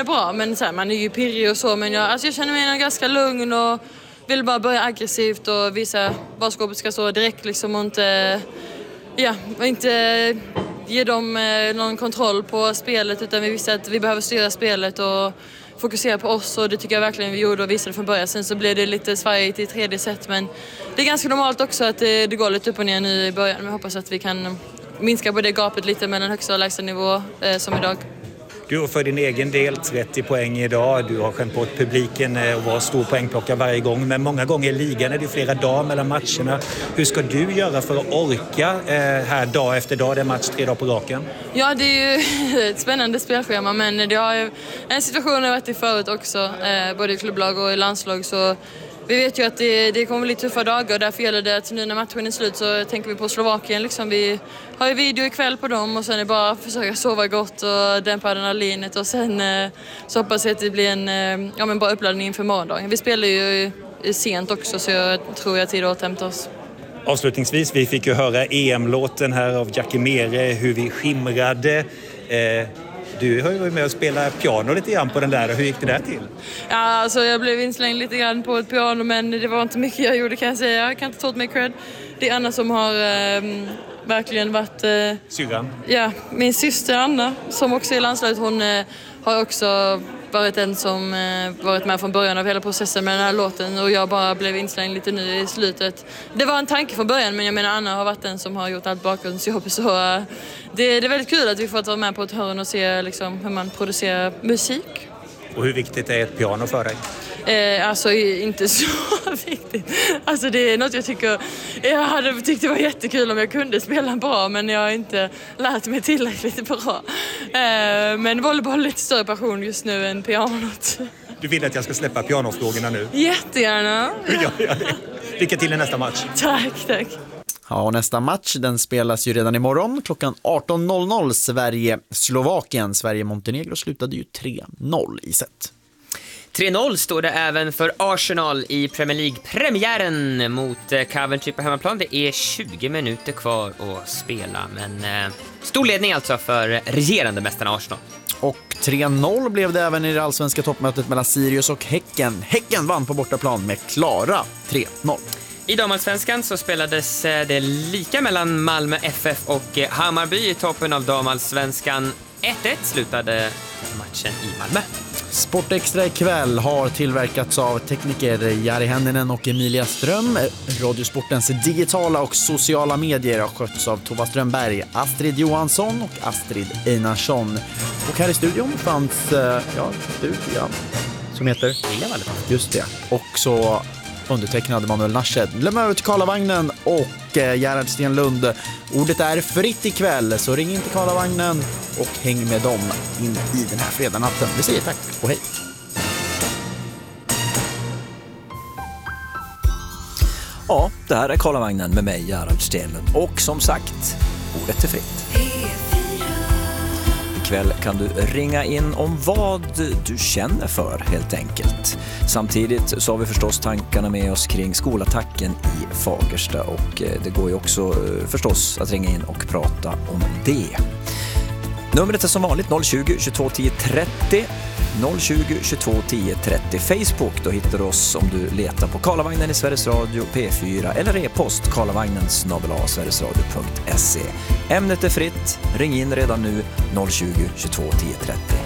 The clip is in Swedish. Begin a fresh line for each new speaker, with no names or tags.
är bra, men så här, man är ju pirrig och så. Men jag känner mig ganska lugn och vill bara börja aggressivt och visa var skåpet ska stå direkt liksom, och inte ge dem någon kontroll på spelet, utan vi visste att vi behöver styra spelet och fokusera på oss, och det tycker jag verkligen vi gjorde och visade från början. Sen så blev det lite svajigt i tredje set, men det är ganska normalt också att det går lite upp och ner nu i början. Men jag hoppas att vi kan minska på det gapet lite mellan högsta och lägsta nivå som idag.
Du har för din egen del 30 poäng idag. Du har skämt bort publiken och var stor poängplockare varje gång. Men många gånger i ligan är det flera dagar mellan matcherna. Hur ska du göra för att orka här dag efter dag? Det är match 3 dagar på raken. Ja, det är ju ett spännande spelschema. Men det har ju en situation jag varit i förut också. Både i klubblag och i landslag. Så vi vet ju att det kommer bli tuffa dagar. Och därför gäller det att nu när matchen är slut så tänker vi på Slovakien. Liksom, vi har ju video ikväll på dem och sen är det bara att försöka sova gott och dämpa adrenalinet. Och sen så hoppas jag att det blir en bra uppladdning inför morgondagen. Vi spelar ju sent också, så jag tror jag har tid att återhämta oss. Avslutningsvis, vi fick ju höra EM-låten här av Jackie Mere, Hur vi skimrade. Du har ju varit med och spelat piano lite grann på den där. Hur gick det där till? Ja, alltså jag blev inslängd lite grann på ett piano, men det var inte mycket jag gjorde, kan jag säga. Jag kan inte ta åt mig cred. Det är Anna som har verkligen varit... Syrran? Ja, min syster Anna, som också är landslaget, hon har också varit den som varit med från början av hela processen med den här låten, och jag bara blev inslängd lite nu i slutet. Det var en tanke från början, men jag menar Anna har varit den som har gjort allt bakgrundsjobb, så det är väldigt kul att vi får vara med på ett hörn och se liksom, hur man producerar musik. Och hur viktigt är ett piano för dig? Alltså inte så viktigt. Alltså det är något jag tycker... Jag hade tyckt det var jättekul om jag kunde spela bra, men jag har inte lärt mig tillräckligt bra. Men volleyboll är lite större passion just nu än pianot. Du vill att jag ska släppa pianofrågorna nu? Jättegärna. Ja. Lycka till i nästa match. Tack.
Ja, nästa match den spelas ju redan imorgon klockan 18.00. Sverige-Slovakien. Sverige-Montenegro slutade ju 3-0 i set.
3-0 står det även för Arsenal i Premier League-premiären mot Coventry på hemmaplan. Det är 20 minuter kvar att spela, men stor ledning alltså för regerande mästarna Arsenal.
Och 3-0 blev det även i det allsvenska toppmötet mellan Sirius och Häcken. Häcken vann på bortaplan med klara 3-0.
I damallsvenskan så spelades det lika mellan Malmö FF och Hammarby i toppen av damallsvenskan. 1-1 slutade matchen i Malmö.
Sportextra ikväll har tillverkats av tekniker Jari Hänninen och Emilia Ström. Radiosportens digitala och sociala medier har skötts av Tova Strömberg, Astrid Johansson och Astrid Einarsson. Och här i studion fanns som heter just det. Och så undertecknad Manuel Nasched. Lämna över till Karlavagnen och Gerhard Stenlund. Ordet är fritt ikväll, så ring in till Karlavagnen och häng med dem in i den här fredagnatten. Vi säger tack och hej.
Ja, det här är Karlavagnen med mig, Gerhard Stenlund. Och som sagt, ordet är fritt. Ikväll kan du ringa in om vad du känner för, helt enkelt. Samtidigt så har vi förstås tankarna med oss kring skolattacken i Fagersta, och det går ju också förstås att ringa in och prata om det. Numret är som vanligt 020 22 10 30. 020 22 10 30. Facebook, då hittar du oss om du letar på Karlavagnen i Sveriges Radio P4 eller e-post karlavagnen@sverigesradio.se. Ämnet är fritt. Ring in redan nu 020 22 10 30.